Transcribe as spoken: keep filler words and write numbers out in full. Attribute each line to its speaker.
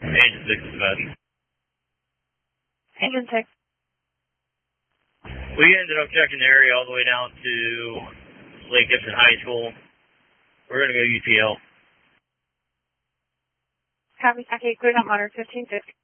Speaker 1: Agent six is best.
Speaker 2: Agent six.
Speaker 1: We ended up checking the area all the way down to Lake Gibson High School. We're going to go U T L.
Speaker 2: Copy, Jackie, cleared on monitor fifteen fifty.